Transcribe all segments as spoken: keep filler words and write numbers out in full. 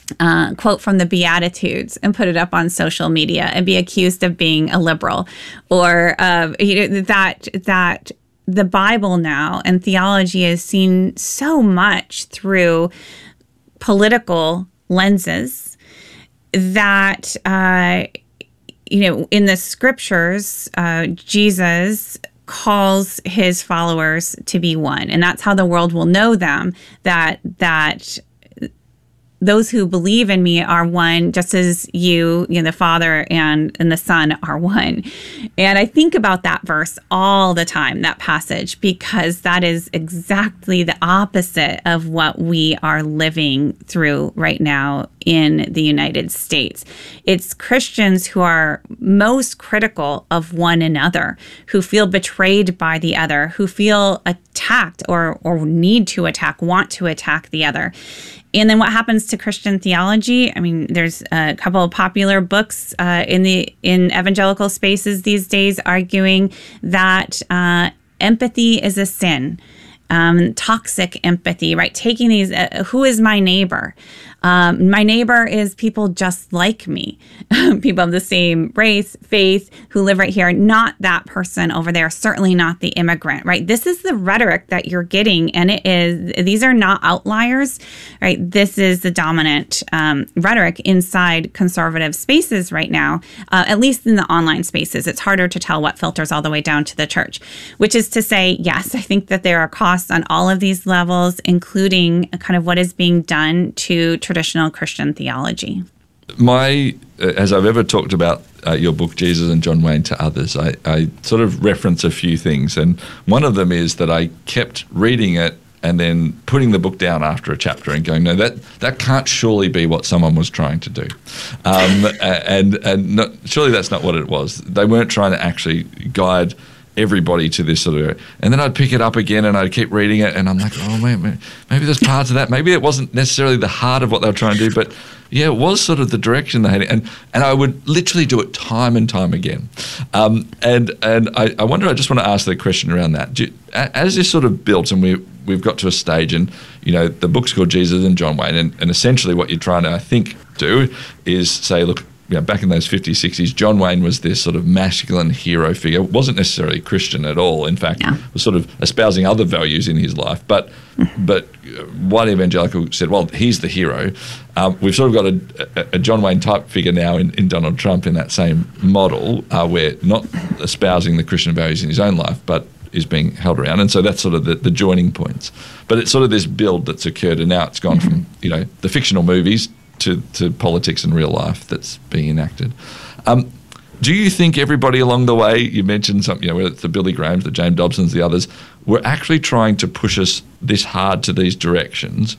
uh, quote from the Beatitudes and put it up on social media and be accused of being a liberal, or uh, you know, that that the Bible now and theology is seen so much through political lenses that uh, you know, in the scriptures, uh, Jesus calls his followers to be one, and that's how the world will know them, that that those who believe in me are one, just as you, you know, the Father and, and the Son are one. And I think about that verse all the time, that passage, because that is exactly the opposite of what we are living through right now in the United States. It's Christians who are most critical of one another, who feel betrayed by the other, who feel attacked or, or need to attack, want to attack the other. And then what happens to Christian theology? I mean, there's a couple of popular books uh, in the in evangelical spaces these days arguing that uh, empathy is a sin, um, toxic empathy, right? Taking these, uh, who is my neighbor? Um, my neighbor is people just like me, people of the same race, faith, who live right here, not that person over there, certainly not the immigrant, right? This is the rhetoric that you're getting, and it is, these are not outliers, right? This is the dominant um, rhetoric inside conservative spaces right now, uh, at least in the online spaces. It's harder to tell what filters all the way down to the church, which is to say, yes, I think that there are costs on all of these levels, including kind of what is being done to traditional Christian theology. My, as I've ever talked about uh, your book, Jesus and John Wayne, to others, I, I sort of reference a few things. And one of them is that I kept reading it and then putting the book down after a chapter and going, no, that that can't surely be what someone was trying to do. Um, and and not, surely that's not what it was. They weren't trying to actually guide everybody to this sort of, and then I'd pick it up again and I'd keep reading it and I'm like, oh man, maybe there's parts of that. Maybe it wasn't necessarily the heart of what they were trying to do, but yeah, it was sort of the direction they had. And and I would literally do it time and time again. Um, and and I, I wonder, I just want to ask the question around that. Do you, as this sort of built and we, we've got to a stage and, you know, the book's called Jesus and John Wayne, and, and essentially what you're trying to, I think, do is say, look, you know, back in those fifties, sixties, John Wayne was this sort of masculine hero figure. Wasn't necessarily Christian at all. In fact, yeah. was sort of espousing other values in his life. But mm-hmm. but one evangelical said, well, he's the hero. Um, we've sort of got a, a, a John Wayne type figure now in, in Donald Trump in that same model, uh, where not espousing the Christian values in his own life, but is being held around. And so that's sort of the, the joining points. But it's sort of this build that's occurred, and now it's gone mm-hmm. from, you know, the fictional movies To, to politics and real life that's being enacted. Um, do you think everybody along the way, you mentioned something, you know, whether it's the Billy Grahams, the James Dobsons, the others, were actually trying to push us this hard to these directions,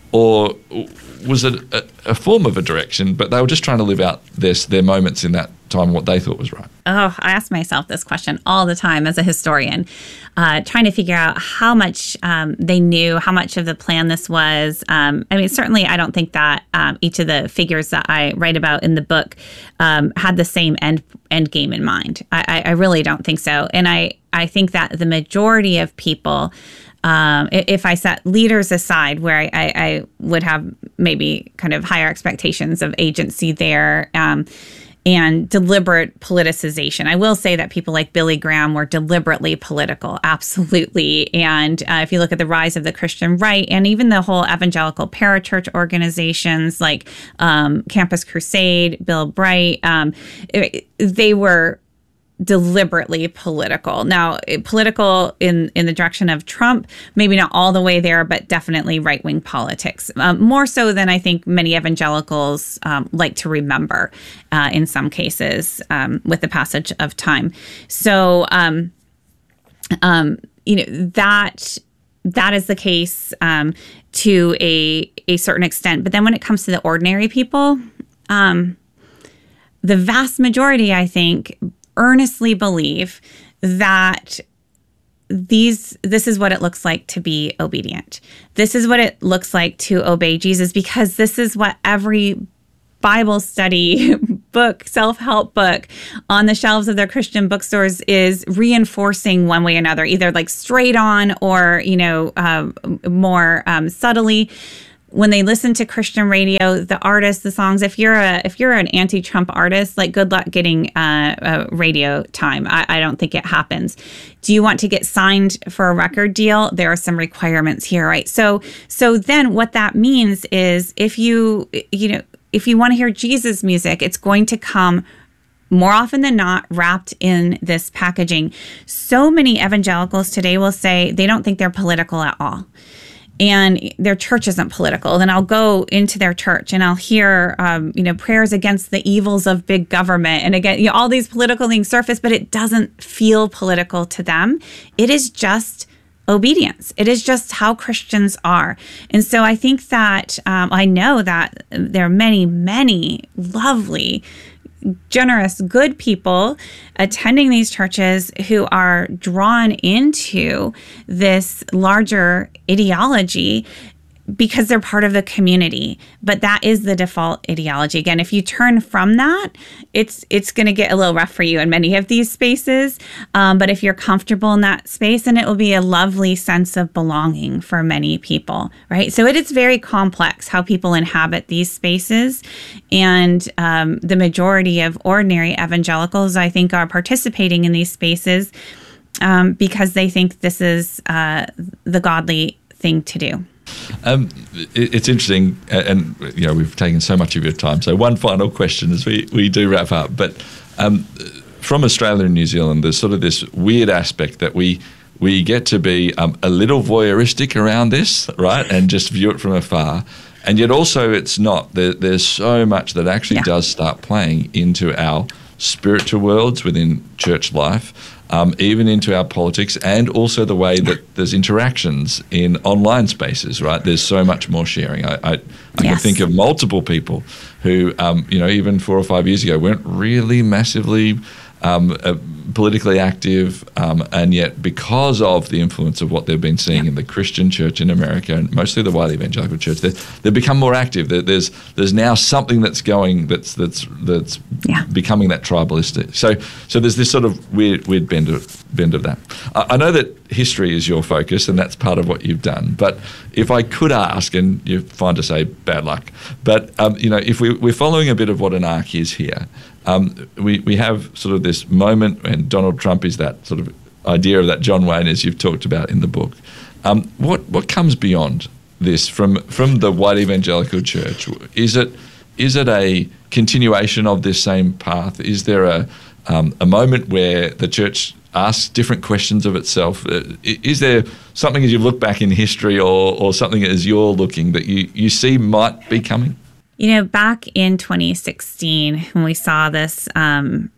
or was it a, a form of a direction, but they were just trying to live out their, their moments in that time, what they thought was right? Oh, I ask myself this question all the time as a historian, uh, trying to figure out how much um, they knew, how much of the plan this was. Um, I mean, certainly I don't think that um, each of the figures that I write about in the book um, had the same end end game in mind. I, I really don't think so. And I, I think that the majority of people, Um, if I set leaders aside, where I, I, I would have maybe kind of higher expectations of agency there, um, and deliberate politicization. I will say that people like Billy Graham were deliberately political, absolutely. And uh, if you look at the rise of the Christian right, and even the whole evangelical parachurch organizations like um, Campus Crusade, Bill Bright, um, it, they were deliberately political. Now, political in, in the direction of Trump, maybe not all the way there, but definitely right-wing politics. Um, more so than I think many evangelicals um, like to remember uh, in some cases um, with the passage of time. So, um, um, you know, that that is the case um, to a, a certain extent. But then when it comes to the ordinary people, um, the vast majority, I think, earnestly believe that these this is what it looks like to be obedient. This is what it looks like to obey Jesus, because this is what every Bible study book, self-help book on the shelves of their Christian bookstores is reinforcing one way or another, either like straight on or, you know, uh, more um, subtly. when they listen to Christian radio, the artists, the songs, if you're a if you're an anti-Trump artist, like good luck getting uh, uh, radio time. I, I don't think it happens. Do you want to get signed for a record deal? There are some requirements here, right? So so then what that means is if you you know if you want to hear Jesus music, it's going to come more often than not wrapped in this packaging. So many evangelicals today will say they don't think they're political at all. And their church isn't political. Then I'll go into their church and I'll hear, um, you know, prayers against the evils of big government. And again, you know, all these political things surface, but it doesn't feel political to them. It is just obedience. It is just how Christians are. And so I think that um, I know that there are many, many lovely, generous, good people attending these churches who are drawn into this larger ideology because they're part of the community. But that is the default ideology. Again, if you turn from that, it's it's going to get a little rough for you in many of these spaces. Um, but if you're comfortable in that space, then it will be a lovely sense of belonging for many people, right? So it is very complex how people inhabit these spaces. And um, the majority of ordinary evangelicals, I think, are participating in these spaces um, because they think this is uh, the godly thing to do. Um, it, it's interesting, and you know we've taken so much of your time. So one final question as we, we do wrap up. But um, from Australia and New Zealand, there's sort of this weird aspect that we we get to be um, a little voyeuristic around this, right, and just view it from afar. And yet also it's not. There, there's so much that actually yeah. does start playing into our spiritual worlds within church life. Um, even into our politics, and also the way that there's interactions in online spaces, right? There's so much more sharing. I, I, I yes. can think of multiple people who, um, you know, even four or five years ago weren't really massively um, uh, politically active, um, and yet because of the influence of what they've been seeing yeah. in the Christian church in America, and mostly the white evangelical church, they've become more active. There's there's now something that's going that's that's that's yeah. becoming that tribalistic. So so there's this sort of weird weird bend of bend of that. I, I know that history is your focus, and that's part of what you've done. But if I could ask, and you're fine to say bad luck, but um, you know, if we, we're following a bit of what an arc is here. Um, we, we have sort of this moment, and Donald Trump is that sort of idea of that John Wayne, as you've talked about in the book. Um, what what comes beyond this from from the white evangelical church? Is it is it a continuation of this same path? Is there a um, a moment where the church asks different questions of itself? Uh, is there something as you look back in history, or or something as you're looking that you, you see might be coming? You know, back in twenty sixteen, when we saw this, um,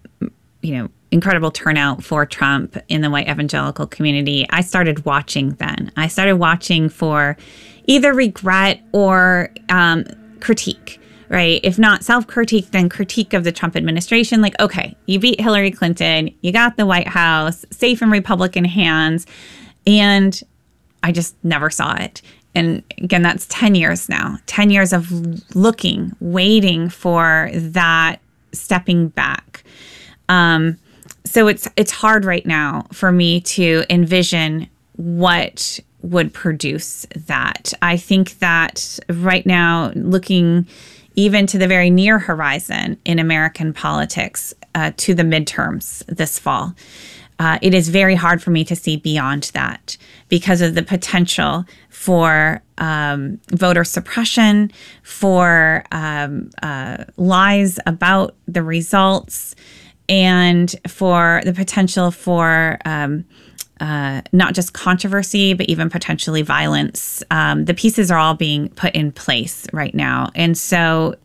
you know, incredible turnout for Trump in the white evangelical community, I started watching then. I started watching for either regret or um, critique, right? If not self-critique, then critique of the Trump administration. Like, okay, you beat Hillary Clinton, you got the White House, safe in Republican hands, and I just never saw it. And again, that's ten years now, ten years of looking, waiting for that stepping back. Um, so it's it's hard right now for me to envision what would produce that. I think that right now, looking even to the very near horizon in American politics, uh, to the midterms this fall, Uh, it is very hard for me to see beyond that because of the potential for um, voter suppression, for um, uh, lies about the results, and for the potential for um, uh, not just controversy, but even potentially violence. Um, the pieces are all being put in place right now. And so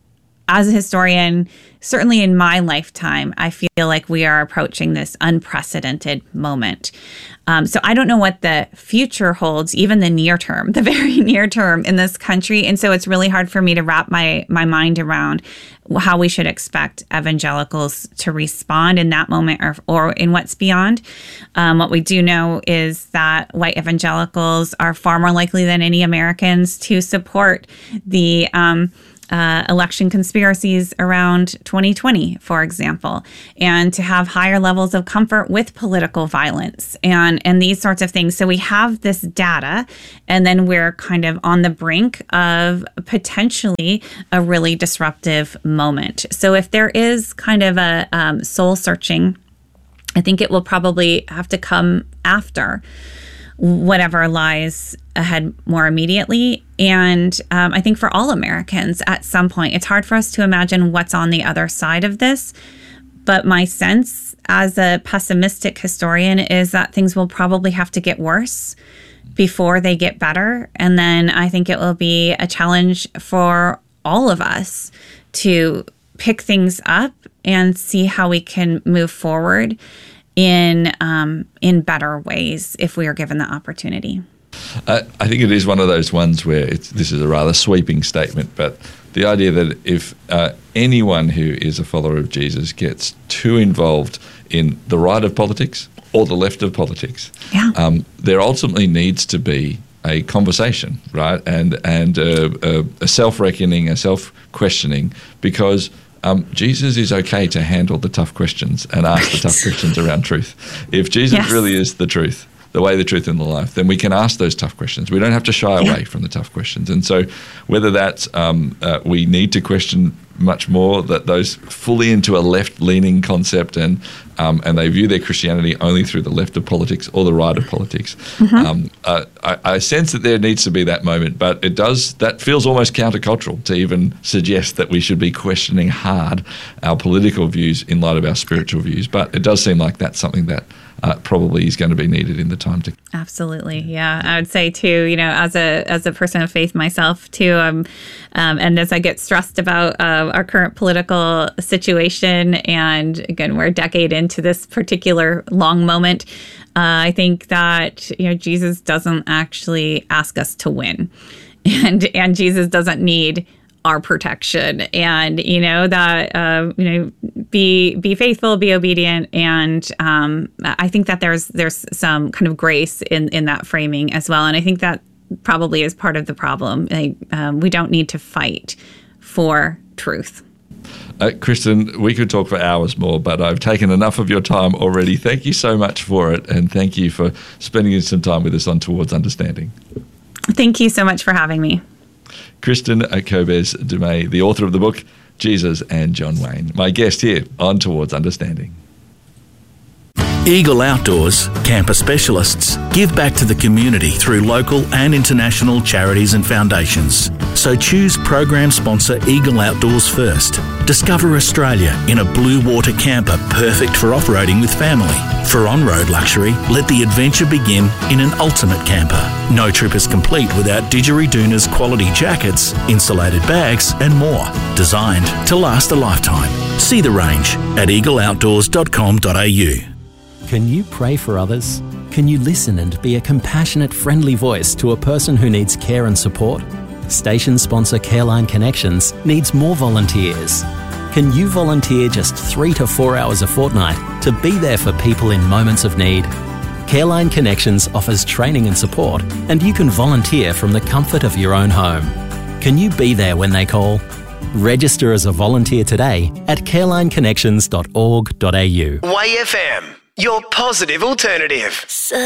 as a historian, certainly in my lifetime, I feel like we are approaching this unprecedented moment. Um, so I don't know what the future holds, even the near term, the very near term in this country. And so it's really hard for me to wrap my, my mind around how we should expect evangelicals to respond in that moment or, or in what's beyond. Um, what we do know is that white evangelicals are far more likely than any Americans to support the um, uh, election conspiracies around twenty twenty, for example, and to have higher levels of comfort with political violence and, and these sorts of things. So we have this data, and then we're kind of on the brink of potentially a really disruptive moment. So if there is kind of a um, soul searching, I think it will probably have to come after whatever lies ahead more immediately. And um, I think for all Americans at some point, it's hard for us to imagine what's on the other side of this. But my sense as a pessimistic historian is that things will probably have to get worse before they get better. And then I think it will be a challenge for all of us to pick things up and see how we can move forward in um, in better ways if we are given the opportunity. Uh, I think it is one of those ones where it's, this is a rather sweeping statement, but the idea that if uh, anyone who is a follower of Jesus gets too involved in the right of politics or the left of politics, yeah. um, there ultimately needs to be a conversation, right? And, and uh, a, a self-reckoning, a self-questioning, because Um, Jesus is okay to handle the tough questions and ask right. the tough questions around truth. If Jesus yes. really is the truth, the way, the truth, and the life, then we can ask those tough questions. We don't have to shy yeah. away from the tough questions. And so whether that's um, uh, we need to question much more that those fully into a left-leaning concept and um, and they view their Christianity only through the left of politics or the right of politics. Mm-hmm. Um, uh, I, I sense that there needs to be that moment, but it does that feels almost countercultural to even suggest that we should be questioning hard our political views in light of our spiritual views. But it does seem like that's something that Uh, probably is going to be needed in the time to come. Absolutely, yeah. I would say too, you know, as a as a person of faith myself too, um, um, and as I get stressed about uh, our current political situation, and again, we're a decade into this particular long moment, uh, I think that you know Jesus doesn't actually ask us to win, and and Jesus doesn't need our protection, and you know that uh, you know be be faithful, be obedient, and um, I think that there's there's some kind of grace in in that framing as well, and I think that probably is part of the problem. Like, um, we don't need to fight for truth. Uh, Kristen, we could talk for hours more, but I've taken enough of your time already. Thank you so much for it, and thank you for spending some time with us on Towards Understanding. Thank you so much for having me. Kristen Kobes-Dumais, the author of the book Jesus and John Wayne, my guest here on Towards Understanding. Eagle Outdoors, camper specialists, give back to the community through local and international charities and foundations. So choose program sponsor Eagle Outdoors first. Discover Australia in a blue water camper perfect for off-roading with family. For on-road luxury, let the adventure begin in an ultimate camper. No trip is complete without Didgeridoon's quality jackets, insulated bags and more. Designed to last a lifetime. See the range at eagle outdoors dot com dot a u. Can you pray for others? Can you listen and be a compassionate, friendly voice to a person who needs care and support? Station sponsor Careline Connections needs more volunteers. Can you volunteer just three to four hours a fortnight to be there for people in moments of need? Careline Connections offers training and support, and you can volunteer from the comfort of your own home. Can you be there when they call? Register as a volunteer today at careline connections dot org dot a u. Y F M, your positive alternative.